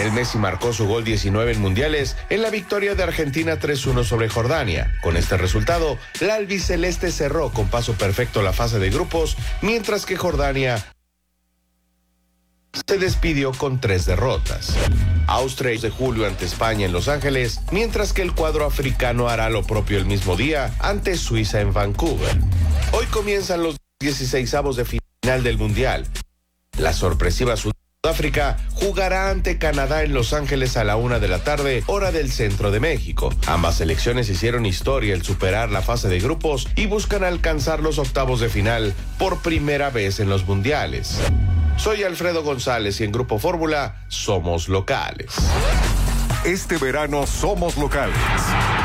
Lionel Messi marcó su gol 19 en mundiales en la victoria de Argentina 3-1 sobre Jordania. Con este resultado, la albiceleste cerró con paso perfecto la fase de grupos, mientras que Jordania se despidió con 3 derrotas. Austria de julio ante España en Los Ángeles, mientras que el cuadro africano hará lo propio el mismo día ante Suiza en Vancouver. Hoy comienzan los 16avos de final del Mundial. La sorpresiva Sudáfrica jugará ante Canadá en Los Ángeles a la 1 de la tarde, hora del centro de México. Ambas selecciones hicieron historia al superar la fase de grupos y buscan alcanzar los octavos de final por primera vez en los mundiales. Soy Alfredo González y en Grupo Fórmula somos locales. Este verano somos locales.